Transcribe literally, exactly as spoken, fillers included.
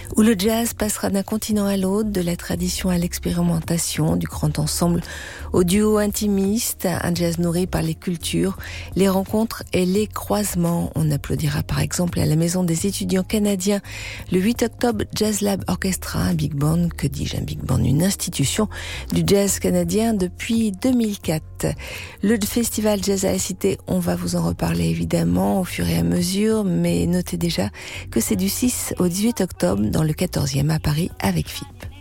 où le jazz passera d'un continent à l'autre, de la tradition à l'expérimentation, du grand ensemble au duo intimiste, un jazz nourri par les cultures, les rencontres et les croisements. On applaudira par exemple à la Maison des étudiants canadiens le huit octobre Jazz Lab Orchestra, un big band, que dis-je un big band, une institution du jazz canadien depuis deux mille quatre. Le festival Jazz à la Cité, on va vous en reparler évidemment au fur et à mesure, mais notez déjà que c'est du six au dix-huit octobre dans le quatorzième à Paris avec F I P.